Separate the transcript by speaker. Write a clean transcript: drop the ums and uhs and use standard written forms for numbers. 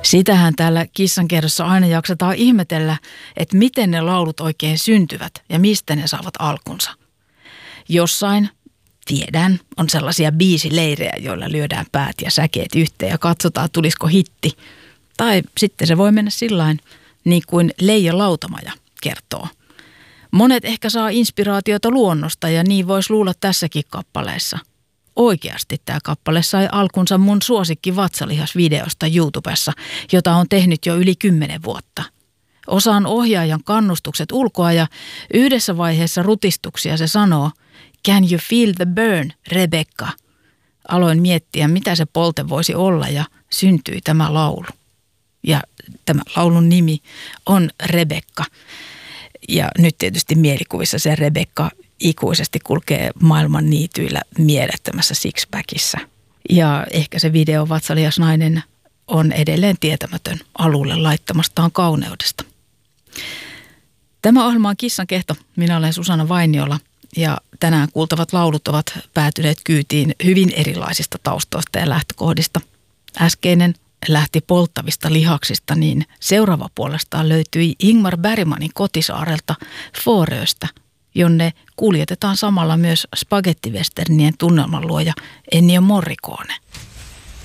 Speaker 1: Sitähän täällä Kissankerhossa aina jaksetaan ihmetellä, että miten ne laulut oikein syntyvät ja mistä ne saavat alkunsa. Jossain, tiedän, on sellaisia biisileirejä, joilla lyödään päät ja säkeet yhteen ja katsotaan, tulisiko hitti. Tai sitten se voi mennä sillain, niin kuin Leija Lautamaja kertoo. Monet ehkä saa inspiraatiota luonnosta ja niin voisi luulla tässäkin kappaleessa. Oikeasti tämä kappale sai alkunsa mun suosikki vatsalihasvideosta YouTubessa, jota on tehnyt jo yli 10 vuotta. Osaan ohjaajan kannustukset ulkoa ja yhdessä vaiheessa rutistuksia se sanoo, "Can you feel the burn, Rebecca?" Aloin miettiä, mitä se polte voisi olla ja syntyi tämä laulu. Ja tämä laulun nimi on Rebecca. Ja nyt tietysti mielikuvissa se Rebecca ikuisesti kulkee maailman niityillä mielettömässä sixpackissa. Ja ehkä se video vatsalihasnainen on edelleen tietämätön alulle laittamastaan kauneudesta. Tämä ohjelma on Kissankehto. Minä olen Susanna Vainiola ja tänään kuultavat laulut ovat päätyneet kyytiin hyvin erilaisista taustoista ja lähtökohdista. Äskeinen lähti polttavista lihaksista, niin seuraava puolestaan löytyi Ingmar Bergmanin kotisaarelta Fåröstä, jonne kuljetetaan samalla myös spagettivesternien tunnelmanluoja Ennio Morricone.